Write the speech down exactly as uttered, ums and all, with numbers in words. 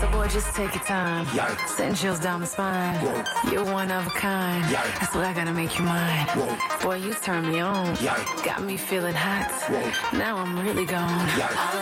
So boy, just take your time. Yikes. Send chills down the spine. Whoa. You're one of a kind. Yikes. That's what I gotta make you mine. Whoa. Boy, you turn me on. Yikes. Got me feeling hot. Whoa. Now I'm really gone. Yikes.